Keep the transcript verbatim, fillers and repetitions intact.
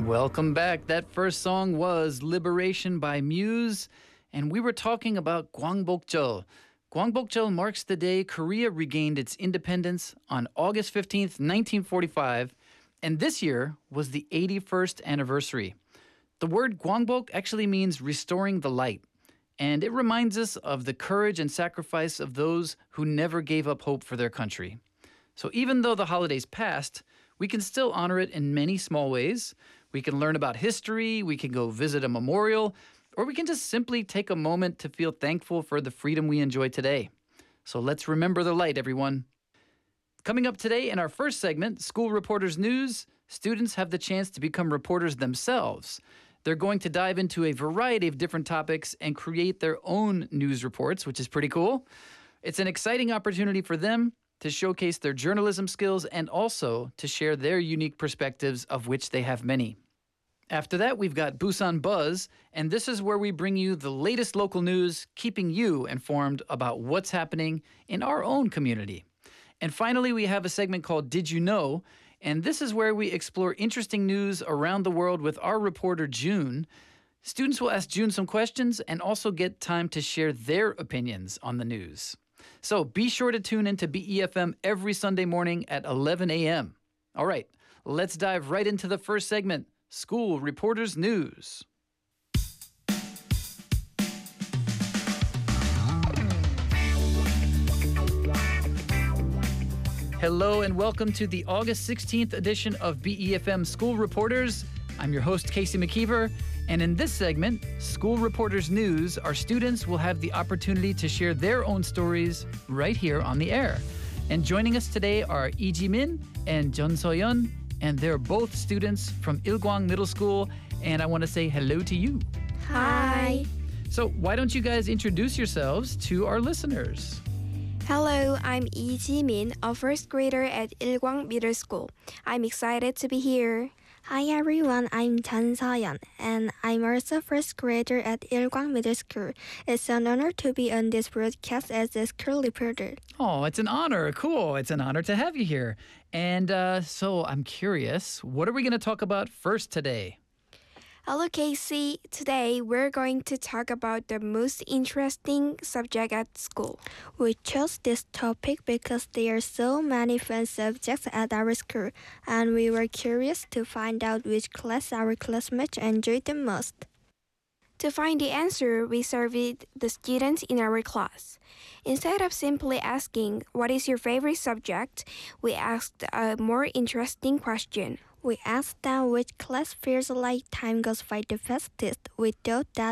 Welcome back. That first song was Liberation by Muse, and we were talking about Gwangbokjeol. Gwangbokjeol marks the day Korea regained its independence on August fifteenth, nineteen forty-five, and this year was the eighty-first anniversary. The word Gwangbok actually means restoring the light, and it reminds us of the courage and sacrifice of those who never gave up hope for their country. So even though the holidays passed, we can still honor it in many small ways. We can learn about history, we can go visit a memorial, or we can just simply take a moment to feel thankful for the freedom we enjoy today. So let's remember the light, everyone. Coming up today in our first segment, School Reporters News, students have the chance to become reporters themselves. They're going to dive into a variety of different topics and create their own news reports, which is pretty cool. It's an exciting opportunity for them to showcase their journalism skills and also to share their unique perspectives, of which they have many. After that, we've got Busan Buzz, and this is where we bring you the latest local news, keeping you informed about what's happening in our own community. And finally, we have a segment called Did You Know? And this is where we explore interesting news around the world with our reporter, June. Students will ask June some questions and also get time to share their opinions on the news. So be sure to tune into B E F M every Sunday morning at eleven a.m. All right, let's dive right into the first segment, School Reporters News. Hello and welcome to the August sixteenth edition of B E F M School Reporters. I'm your host, Casey McKeever, and in this segment, School Reporters News, our students will have the opportunity to share their own stories right here on the air. And joining us today are Lee Ji-min and Jeon So-yeon, and they're both students from Ilgwang Middle School, and I want to say hello to you. Hi. So why don't you guys introduce yourselves to our listeners? Hello, I'm Lee Ji-min, a first grader at Ilgwang Middle School. I'm excited to be here. Hi everyone, I'm Jeon So-yeon, and I'm also first grader at Ilgwang Middle School. It's an honor to be on this broadcast as a school reporter. Oh, it's an honor. Cool. It's an honor to have you here. And uh, so I'm curious, what are we going to talk about first today? Hello, Casey. Today, we're going to talk about the most interesting subject at school. We chose this topic because there are so many fun subjects at our school, and we were curious to find out which class our classmates enjoyed the most. To find the answer, we surveyed the students in our class. Instead of simply asking, what is your favorite subject, we asked a more interesting question. We asked them which class feels like time goes by the fastest. We thought that